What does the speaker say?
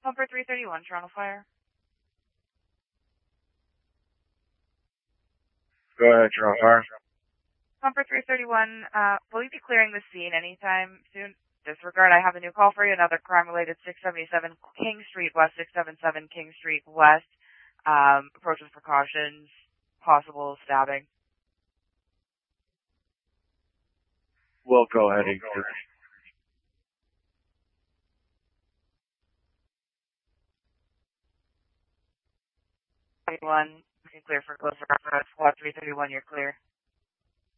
Pumper 331, Toronto Fire. Go ahead, Toronto Fire. Pumper 331, will you be clearing the scene anytime soon? Disregard, I have a new call for you, another crime-related 677 King Street West, 677 King Street West. Approaches precautions, possible stabbing. We'll go ahead and you can clear for closer reference. Squad 331, you're clear.